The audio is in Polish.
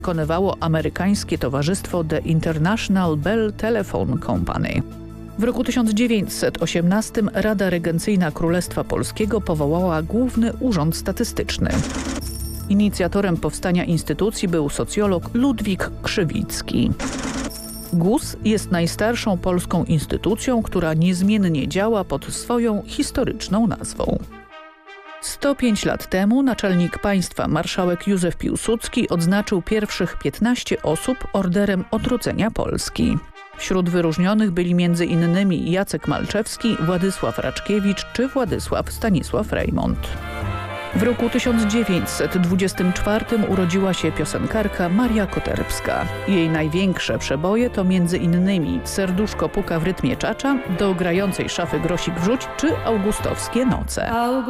wykonywało amerykańskie towarzystwo The International Bell Telephone Company. W roku 1918 Rada Regencyjna Królestwa Polskiego powołała Główny Urząd Statystyczny. Inicjatorem powstania instytucji był socjolog Ludwik Krzywicki. GUS jest najstarszą polską instytucją, która niezmiennie działa pod swoją historyczną nazwą. 105 lat temu naczelnik państwa marszałek Józef Piłsudski odznaczył pierwszych 15 osób Orderem Odrodzenia Polski. Wśród wyróżnionych byli m.in. Jacek Malczewski, Władysław Raczkiewicz czy Władysław Stanisław Rejmont. W roku 1924 urodziła się piosenkarka Maria Koterbska. Jej największe przeboje to m.in. Serduszko puka w rytmie czacza, Do grającej szafy grosik wrzuć czy Augustowskie noce.